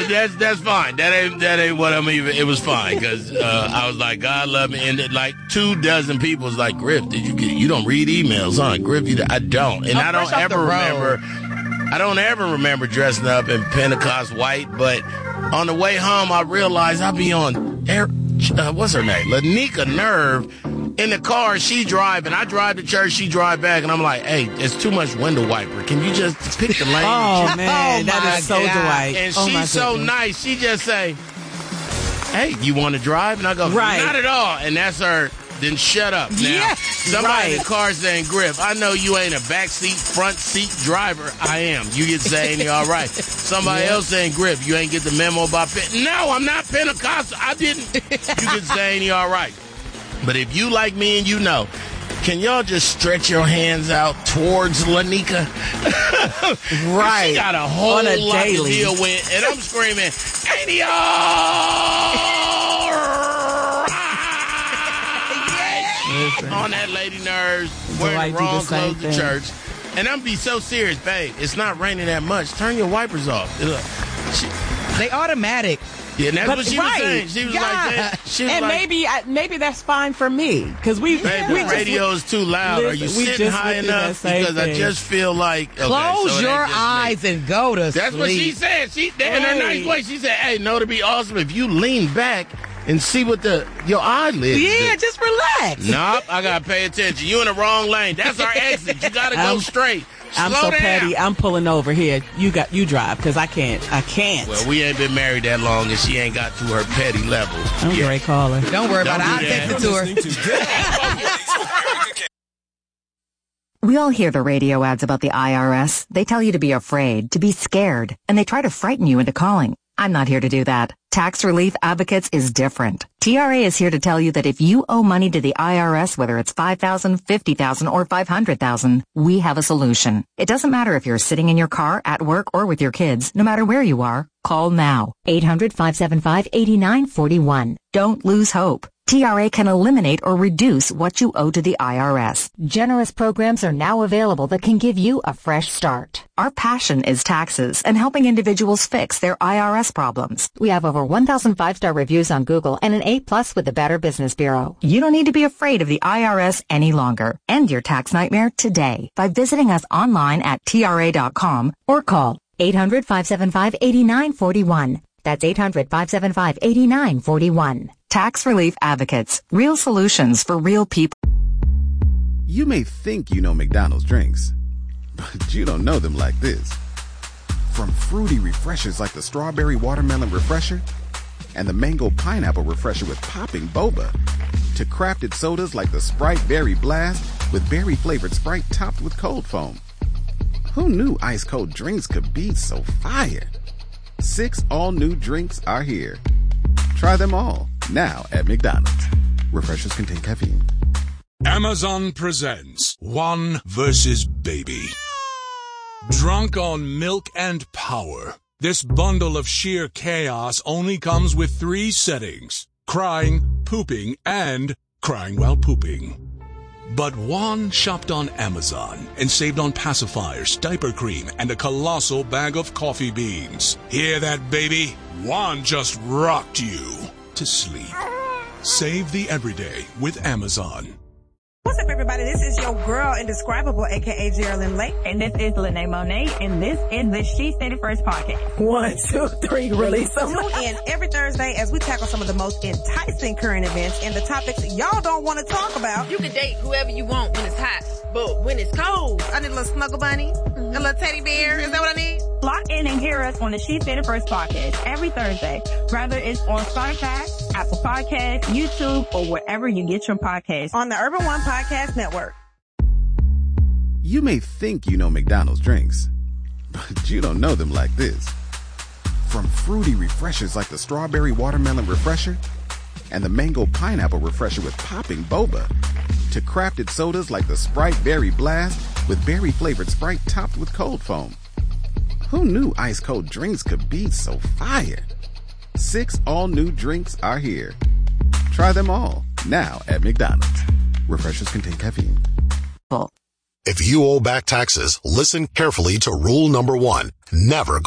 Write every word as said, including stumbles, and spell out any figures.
that's that's fine. That ain't that ain't what I'm even. It was fine because uh, I was like, God love me, and it, like two dozen people was like, Griff, did you get? You don't read emails, huh? Griff, you, I don't, and I'm I don't ever remember. I don't ever remember dressing up in Pentecost white, but on the way home, I realized I'll be on air. Uh, what's her name? Lanika Nerve. In the car, she driving. I drive to church, she drive back, and I'm like, hey, it's too much window wiper. Can you just pick the lane? Oh, man, oh, that is so Dwight. And oh, she's so goodness. nice. She just say, hey, you want to drive? And I go, right. Not at all. And that's her. Then shut up. Now, yeah, somebody right. in the car saying, Griff, I know you ain't a backseat, front seat driver. I am. You get saying you're all right. Somebody yeah. else saying, Griff, you ain't get the memo about Pen- No, I'm not Pentecostal. I didn't. You get saying you're all right. But if you like me and you know, can y'all just stretch your hands out towards Lanika? Right. She got a whole On a lot daily. to deal with. And I'm screaming, ain't he all right? On that lady nerves, wearing the wrong clothes to church. And I'm be so serious, babe. It's not raining that much. Turn your wipers off. She, they automatic. Yeah, and that's but, what she right. was saying. She was yeah. like that. She was and like, maybe I, maybe that's fine for me because we Baby, we the radio is too loud. Listen, Are you we sitting just high enough? Because thing. I just feel like okay, close so your eyes me. and go to that's sleep. That's what she said. She in her nice way. She said, "Hey, no, to be awesome if you lean back and see what the your eyelids yeah, do. just relax." Nope, I gotta pay attention. You in the wrong lane. That's our exit. You gotta go I'm, straight. I'm Slow so down. petty. I'm pulling over here. You got you drive because I can't. I can't. Well, we ain't been married that long, and she ain't got to her petty level. I'm a yet. great caller. Don't worry Don't about do it. I'll text it to her. We all hear the radio ads about the I R S. They tell you to be afraid, to be scared, and they try to frighten you into calling. I'm not here to do that. Tax Relief Advocates is different. T R A is here to tell you that if you owe money to the I R S, whether it's five thousand dollars, fifty thousand dollars, or five hundred thousand dollars, we have a solution. It doesn't matter if you're sitting in your car, at work, or with your kids. No matter where you are, call now. eight hundred, five seven five, eight nine four one. Don't lose hope. T R A can eliminate or reduce what you owe to the I R S. Generous programs are now available that can give you a fresh start. Our passion is taxes and helping individuals fix their I R S problems. We have over one thousand five-star reviews on Google and an A plus with the Better Business Bureau. You don't need to be afraid of the I R S any longer. End your tax nightmare today by visiting us online at T R A dot com or call eight hundred, five seven five, eight nine four one. That's eight hundred, five seven five, eight nine four one. Tax Relief Advocates. Real solutions for real people. You may think you know McDonald's drinks, but you don't know them like this. From fruity refreshers like the Strawberry Watermelon Refresher and the Mango Pineapple Refresher with popping boba, to crafted sodas like the Sprite Berry Blast with berry-flavored Sprite topped with cold foam. Who knew ice-cold drinks could be so fire? Six all-new drinks are here. Try them all, now at McDonald's. Refreshers contain caffeine. Amazon presents One versus Baby. Drunk on milk and power, this bundle of sheer chaos only comes with three settings: crying, pooping, and crying while pooping. But Juan shopped on Amazon and saved on pacifiers, diaper cream, and a colossal bag of coffee beans. Hear that, baby? Juan just rocked you to sleep. Save the everyday with Amazon. What's up, everybody? This is your girl, Indescribable, a k a. Geraldine Lake. And this is Lene Monet, and this is the She Said It First podcast. One, two, three, release them. Tune in every Thursday as we tackle some of the most enticing current events and the topics y'all don't want to talk about. You can date whoever you want when it's hot, but when it's cold, I need a little snuggle bunny, mm-hmm. a little teddy bear. Is that what I need? Lock in and hear us on the She Said It First podcast every Thursday, whether it's on Spotify, Apple Podcasts, YouTube, or wherever you get your podcasts. On the Urban One Podcast Network. You may think you know McDonald's drinks, but you don't know them like this. From fruity refreshers like the Strawberry Watermelon Refresher and the Mango Pineapple Refresher with popping boba, to crafted sodas like the Sprite Berry Blast with berry-flavored Sprite topped with cold foam. Who knew ice-cold drinks could be so fire? Six all-new drinks are here. Try them all, now at McDonald's. Refreshers contain caffeine. If you owe back taxes, listen carefully to rule number one. Never